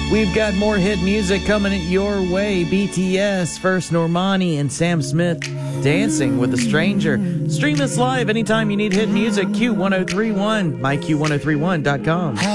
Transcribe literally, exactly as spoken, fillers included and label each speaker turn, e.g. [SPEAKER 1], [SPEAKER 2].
[SPEAKER 1] We've got more hit music coming at your way. B T S, First Normani, and Sam Smith, Dancing with a Stranger. Stream us live anytime you need hit music. Q one oh three one, my Q one oh three one dot com.